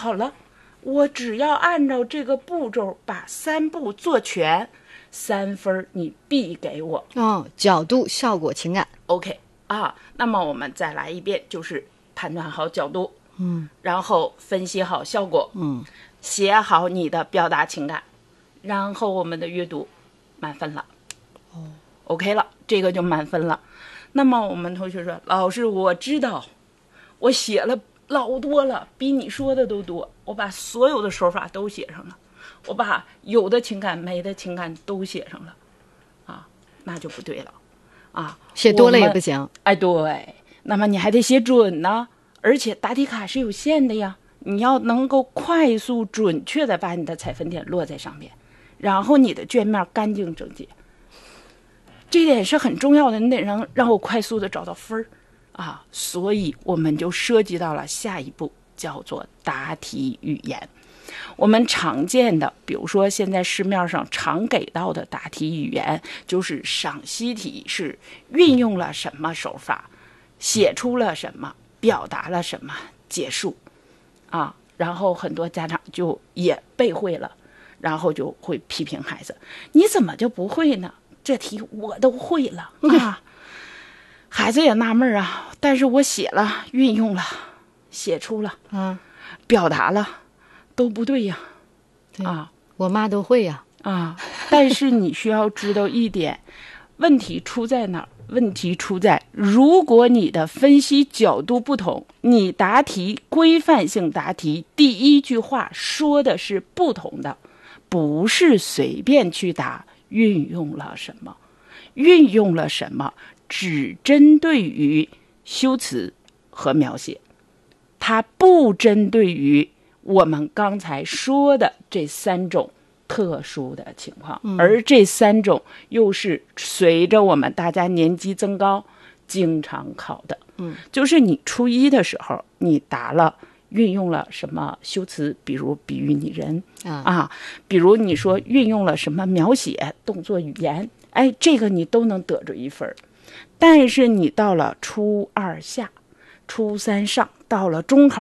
好了，我只要按照这个步骤把3步做全，3分你必给我。 角度、效果、情感。 OK 啊，那么我们再来一遍，就是判断好角度，然后分析好效果，写好你的表达情感，然后我们的阅读满分了。OK 了，这个就满分了。那么我们同学说，老师，我知道我写了老多了，比你说的都多，我把所有的手法都写上了，我把有的情感没的情感都写上了啊，那就不对了啊， 写多了也不行。 哎，对，那么你还得写准呢，而且答题卡是有限的呀，你要能够快速准确的把你的采分点落在上面，然后你的卷面干净整洁，这点是很重要的，你得让我快速的找到分儿啊，所以我们就涉及到了下一步，叫做答题语言。我们常见的，比如说现在市面上常给到的答题语言，就是赏析题是运用了什么手法，写出了什么，表达了什么，结束啊。然后很多家长就也背会了，然后就会批评孩子，你怎么就不会呢？这题我都会了啊。孩子也纳闷啊，但是我写了，运用了，写出了，表达了，都不对呀，啊， 我妈都会呀， 啊，但是你需要知道一点，问题出在哪儿？问题出在，如果你的分析角度不同，你答题规范性答题第一句话说的是不同的，不是随便去答运用了什么，运用了什么只针对于修辞和描写，它不针对于我们刚才说的这3种特殊的情况，而这3种又是随着我们大家年纪增高经常考的。就是你初一的时候你答了运用了什么修辞，比如比喻拟人比如你说运用了什么描写动作语言，哎，这个你都能得着1分。但是你到了初2下、初3上，到了中考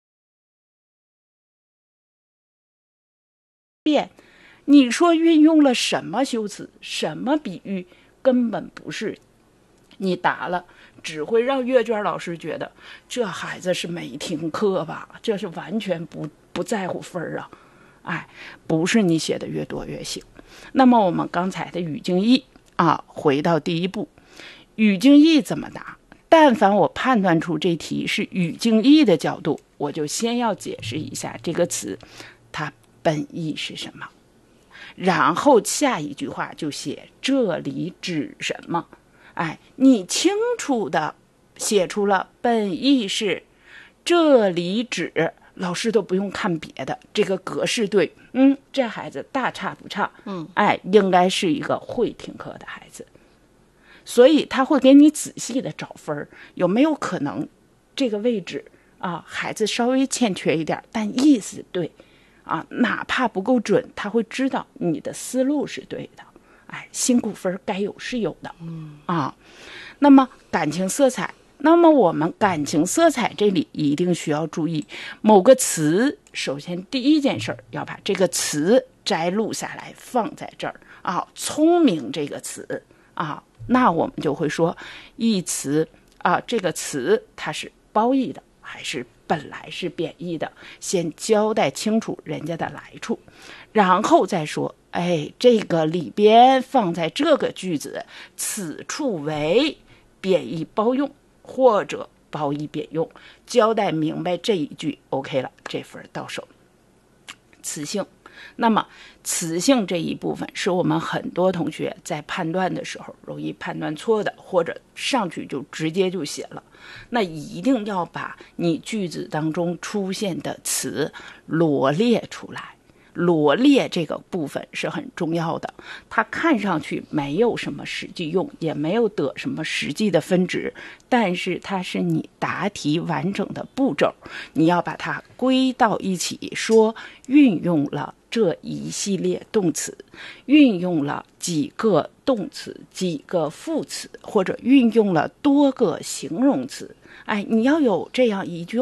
变，你说运用了什么修辞，什么比喻，根本不是。你答了，只会让阅卷老师觉得这孩子是没听课吧，这是完全不在乎分啊。哎，不是你写的越多越行。那么我们刚才的语境义回到第一步，语境义怎么答？但凡我判断出这题是语境义的角度，我就先要解释一下这个词它本意是什么，然后下一句话就写这里指什么。哎，你清楚的写出了本意是这里指，老师都不用看别的，这个格式对，这孩子大差不差，应该是一个会听课的孩子，所以他会给你仔细的找分，有没有可能这个位置孩子稍微欠缺一点，但意思对哪怕不够准，他会知道你的思路是对的。哎，辛苦分该有是有的，那么感情色彩，那么我们感情色彩这里一定需要注意某个词，首先第一件事要把这个词摘录下来放在这儿聪明这个词那我们就会说一词这个词它是褒义的还是本来是贬义的，先交代清楚人家的来处，然后再说这个里边放在这个句子，此处为贬义褒用或者褒义贬用，交代明白这一句 OK 了，这分到手。词性，那么词性这一部分是我们很多同学在判断的时候容易判断错的，或者上去就直接就写了，那一定要把你句子当中出现的词罗列出来，罗列这个部分是很重要的，它看上去没有什么实际用，也没有得什么实际的分值，但是它是你答题完整的步骤，你要把它归到一起，说运用了这一系列动词，运用了几个动词，几个副词，或者运用了多个形容词，你要有这样一句